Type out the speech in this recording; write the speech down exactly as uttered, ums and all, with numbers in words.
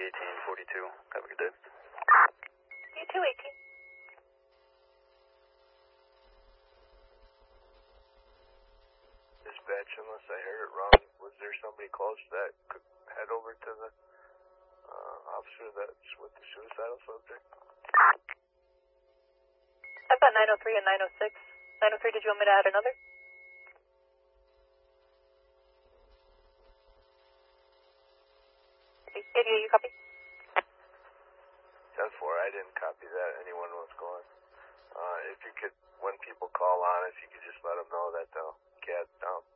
eighteen forty-two. Have a good day. You too, eighteen. Dispatch, unless I heard it wrong, was there somebody close that could head over to the uh, officer that's with the suicidal subject? I've got nine oh three and nine oh six. nine oh three, did you want me to add another? eighty-eight, you copy? ten four, I didn't copy that. Anyone was going. Uh, if you could, when people call on, if you could just let them know that they'll get down.